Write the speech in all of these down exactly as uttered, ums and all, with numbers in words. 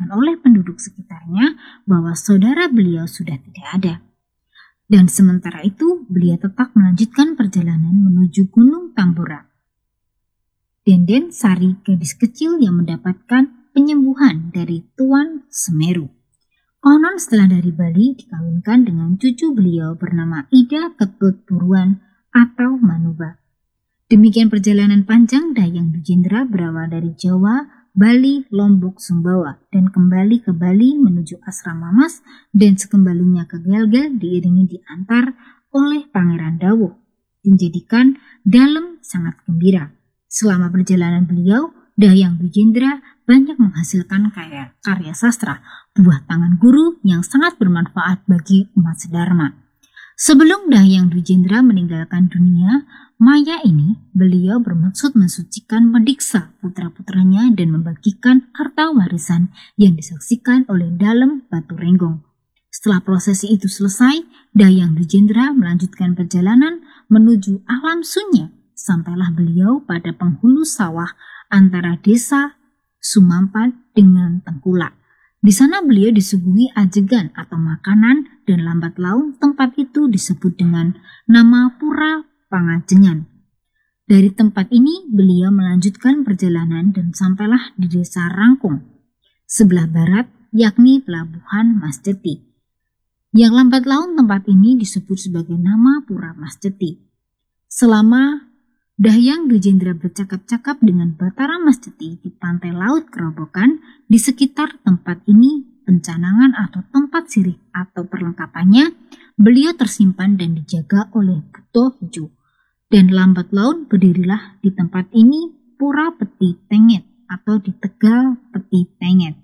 dikatakan oleh penduduk sekitarnya bahwa saudara beliau sudah tidak ada. Dan sementara itu beliau tetap melanjutkan perjalanan menuju Gunung Tambora. Denden Sari, gadis kecil yang mendapatkan penyembuhan dari Tuan Semeru. Konon setelah dari Bali dikawinkan dengan cucu beliau bernama Ida Ketut Buruan atau Manuba. Demikian perjalanan panjang Dayang Dujendra berawal dari Jawa, Bali, Lombok, Sumbawa dan kembali ke Bali menuju asrama Mas dan sekembalinya ke Gelgel diiringi diantar oleh Pangeran Dawuh. Dijadikan Dalem sangat gembira. Selama perjalanan beliau, Dayang Dujendra banyak menghasilkan karya, karya sastra, buah tangan guru yang sangat bermanfaat bagi umat sedharma. Sebelum Dayang Dujendra meninggalkan dunia maya ini, beliau bermaksud mensucikan mediksa putra-putranya dan membagikan harta warisan yang disaksikan oleh Dalem Batu Renggong. Setelah prosesi itu selesai, Dayang Dujendra melanjutkan perjalanan menuju alam sunyi. Sampailah beliau pada penghulu sawah antara desa Sumampan dengan Tengkulak. Di sana beliau disuguhi ajegan atau makanan dan lambat laun tempat itu disebut dengan nama Pura Pangajengan. Dari tempat ini beliau melanjutkan perjalanan dan sampailah di desa Rangkung, sebelah barat yakni pelabuhan Masjeti. Yang lambat laun tempat ini disebut sebagai nama Pura Masjeti. Selama Dayang Dujendra bercakap-cakap dengan Batara Masjeti di pantai Laut Kerobokan, di sekitar tempat ini pencanangan atau tempat sirih atau perlengkapannya beliau tersimpan dan dijaga oleh Buto Hiju. Dan lambat laun berdirilah di tempat ini Pura Peti Tenget atau di Tegal Peti Tenget.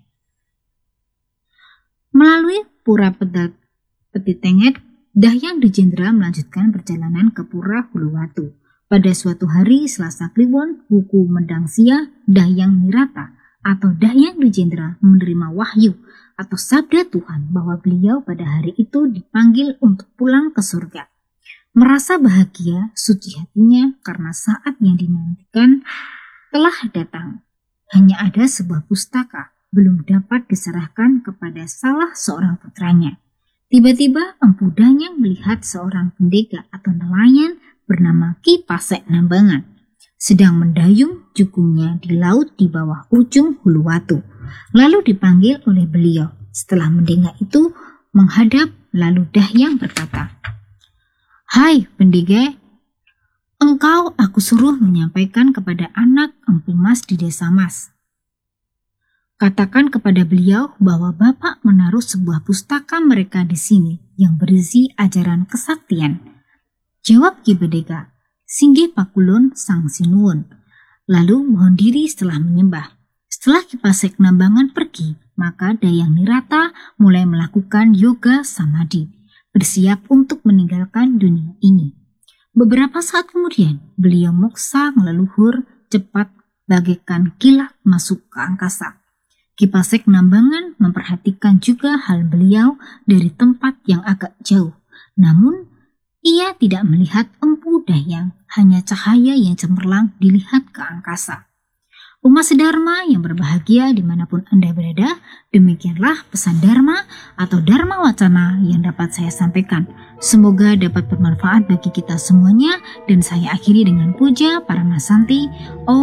Melalui Pura Peti Tenget, Dayang Dujendra melanjutkan perjalanan ke Pura Huluwatu. Pada suatu hari Selasa Kliwon, Wuku Mendangsia, Dayang Nirata atau Dayang Dujendra menerima wahyu atau sabda Tuhan bahwa beliau pada hari itu dipanggil untuk pulang ke surga. Merasa bahagia, suci hatinya karena saat yang dinantikan telah datang. Hanya ada sebuah pustaka belum dapat diserahkan kepada salah seorang putranya. Tiba-tiba Empu Danyang melihat seorang pendega atau nelayan bernama Ki Pasek Nambangan sedang mendayung jukungnya di laut di bawah ujung Huluwatu. Lalu dipanggil oleh beliau. Setelah mendengar itu menghadap, lalu Dayang berkata, "Hai pendega, engkau aku suruh menyampaikan kepada anak Empu Mas di desa Mas. Katakan kepada beliau bahwa Bapak menaruh sebuah pustaka mereka di sini yang berisi ajaran kesaktian." Jawab Ki Bedega, "Singgih Pakulun Sang Sinuwun." Lalu mohon diri setelah menyembah. Setelah Ki Pasek Nambangan pergi, maka Dayang Nirata mulai melakukan yoga samadhi, bersiap untuk meninggalkan dunia ini. Beberapa saat kemudian, beliau moksa ngeleluhur cepat bagaikan kilat masuk ke angkasa. Ki Pasek Nambangan memperhatikan juga hal beliau dari tempat yang agak jauh. Namun, ia tidak melihat Empu Dayang, hanya cahaya yang cemerlang dilihat ke angkasa. Umat sedharma yang berbahagia dimanapun Anda berada, demikianlah pesan Dharma atau Dharma Wacana yang dapat saya sampaikan. Semoga dapat bermanfaat bagi kita semuanya dan saya akhiri dengan puja Paramasanti. Om